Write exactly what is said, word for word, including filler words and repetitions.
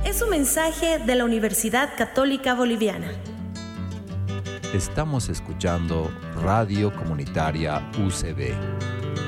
Es un mensaje de la Universidad Católica Boliviana. Estamos escuchando Radio Comunitaria U C B.